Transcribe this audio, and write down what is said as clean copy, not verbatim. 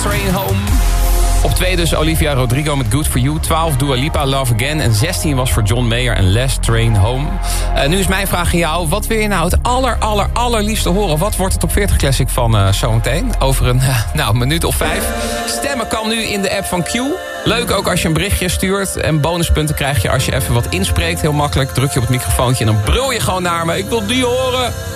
Train Home. Op 2 dus Olivia Rodrigo met Good For You. 12 Dua Lipa, Love Again. En 16 was voor John Mayer en Last Train Home. Nu is mijn vraag aan jou. Wat wil je nou het allerliefste horen? Wat wordt het op 40 Classic van zometeen? Over een minuut of 5. Stemmen kan nu in de app van Q. Leuk ook als je een berichtje stuurt. En bonuspunten krijg je als je even wat inspreekt. Heel makkelijk. Druk je op het microfoontje en dan brul je gewoon naar me. Ik wil die horen.